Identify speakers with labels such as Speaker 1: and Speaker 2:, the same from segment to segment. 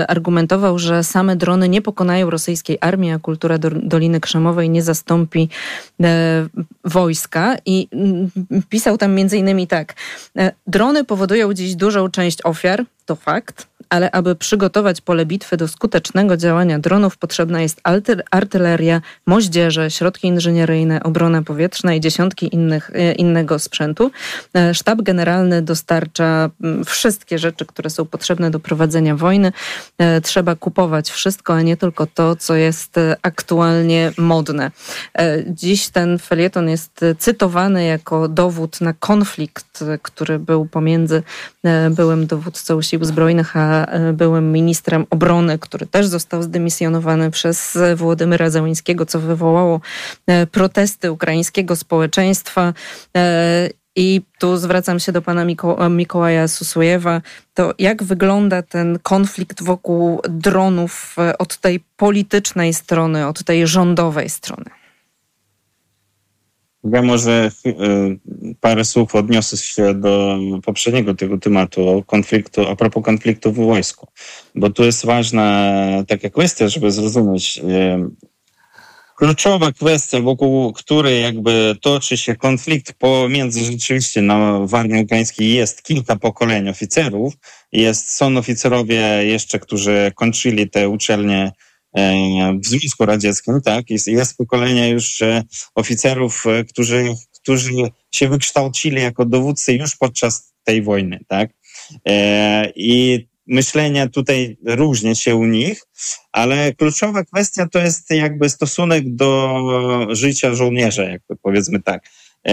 Speaker 1: argumentował, że same drony nie pokonają rosyjskiej armii, a kultura Doliny Krzemowej nie zastąpi wojska. I pisał tam między innymi tak: drony powodują dziś dużą część ofiar, to fakt, ale aby przygotować pole bitwy do skutecznego działania dronów, potrzebna jest artyleria, moździerze, środki inżynieryjne, obrona powietrzna i dziesiątki innego sprzętu. Sztab generalny dostarcza wszystkie rzeczy, które są potrzebne do prowadzenia wojny. Trzeba kupować wszystko, a nie tylko to, co jest aktualnie modne. Dziś ten felieton jest cytowany jako dowód na konflikt, który był pomiędzy byłym dowódcą sił zbrojnych a byłym ministrem obrony, który też został zdymisjonowany przez Wołodymyra Zełenskiego, co wywołało protesty ukraińskiego społeczeństwa. I tu zwracam się do pana Mikołaja Susujewa. To jak wygląda ten konflikt wokół dronów od tej politycznej strony, od tej rządowej strony?
Speaker 2: Ja może parę słów odniosę się do poprzedniego tego tematu, a propos konfliktu w wojsku. Bo tu jest ważna taka kwestia, żeby zrozumieć. Kluczowa kwestia, wokół której jakby toczy się konflikt pomiędzy rzeczywiście w armii ukraińskiej jest kilka pokoleń oficerów. Są oficerowie jeszcze, którzy kończyli te uczelnie w Związku Radzieckim, tak? Jest pokolenie już oficerów, którzy się wykształcili jako dowódcy już podczas tej wojny, tak? I myślenie tutaj różni się u nich, ale kluczowa kwestia to jest jakby stosunek do życia żołnierza, jakby powiedzmy tak.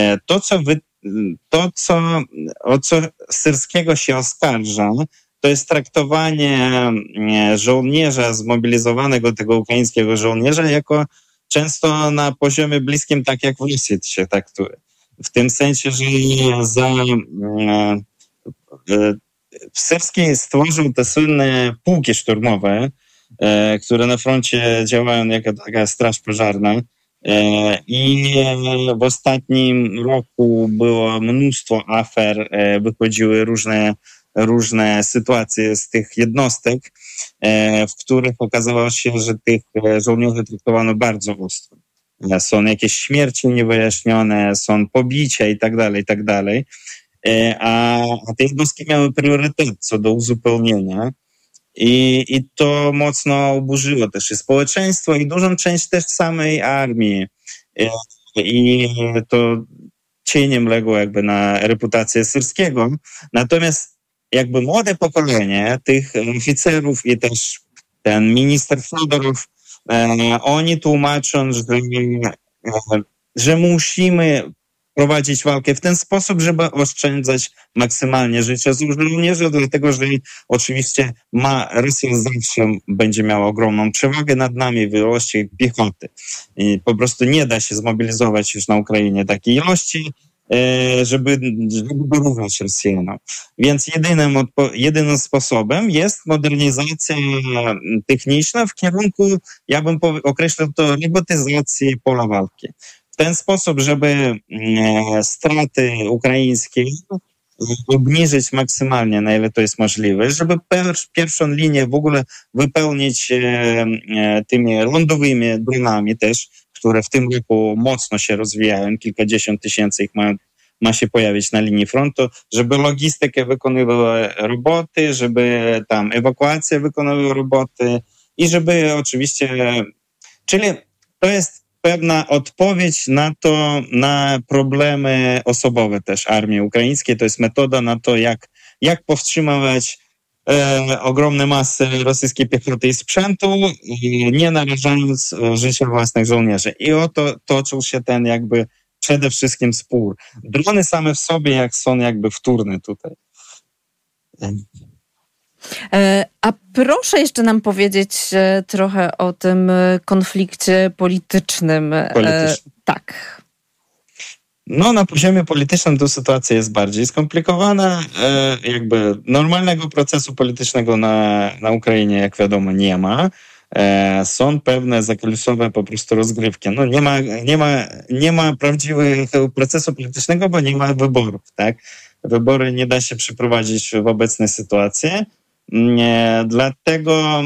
Speaker 2: O co Syrskiego się oskarża, to jest traktowanie żołnierza zmobilizowanego, tego ukraińskiego żołnierza, jako często na poziomie bliskim, tak jak w Rosji się traktuje. W tym sensie, że Syrski stworzył te słynne pułki szturmowe, które na froncie działają jako taka straż pożarna. I w ostatnim roku było mnóstwo afer, wychodziły różne sytuacje z tych jednostek, w których okazało się, że tych żołnierzy traktowano bardzo ostro. Są jakieś śmierci niewyjaśnione, są pobicia i tak dalej. A te jednostki miały priorytet co do uzupełnienia i to mocno oburzyło też i społeczeństwo i dużą część też samej armii. I to cieniem legło jakby na reputację Syrskiego. Natomiast jakby młode pokolenie tych oficerów i też ten minister Fodorow, oni tłumaczą, że musimy prowadzić walkę w ten sposób, żeby oszczędzać maksymalnie życia żołnierzy, dlatego że oczywiście Rosja zawsze będzie miała ogromną przewagę nad nami w ilości piechoty. I po prostu nie da się zmobilizować już na Ukrainie takiej ilości, żeby wyrównać Rosjanom. Więc jedynym sposobem jest modernizacja techniczna w kierunku, ja bym określił to, robotyzacji pola walki. W ten sposób, żeby straty ukraińskie obniżyć maksymalnie, na ile to jest możliwe, żeby pierwszą linię w ogóle wypełnić tymi lądowymi dronami też, które w tym roku mocno się rozwijają, kilkadziesiąt tysięcy ich ma się pojawić na linii frontu, żeby logistykę wykonywały roboty, żeby tam ewakuację wykonywały roboty i żeby oczywiście, czyli to jest pewna odpowiedź na problemy osobowe też armii ukraińskiej. To jest metoda na to, jak powstrzymywać ogromne masy rosyjskiej piechoty i sprzętu, nie narażając życia własnych żołnierzy. I oto toczył się ten jakby przede wszystkim spór. Drony same w sobie są jakby wtórne tutaj.
Speaker 1: A proszę jeszcze nam powiedzieć trochę o tym konflikcie politycznym. Tak.
Speaker 2: No, na poziomie politycznym to sytuacja jest bardziej skomplikowana. Jakby normalnego procesu politycznego na Ukrainie, jak wiadomo, nie ma. Są pewne zakulisowe po prostu rozgrywki. No, nie ma prawdziwego procesu politycznego, bo nie ma wyborów, tak? Wybory nie da się przeprowadzić w obecnej sytuacji. Dlatego